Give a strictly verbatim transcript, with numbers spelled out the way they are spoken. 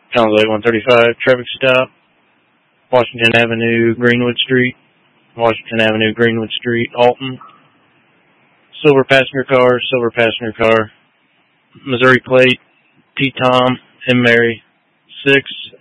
Conway one thirty-five, traffic stop, Washington Avenue, Greenwood Street, Washington Avenue, Greenwood Street, Alton. Silver passenger car, silver passenger car, Missouri plate, T. Tom, M. Mary, six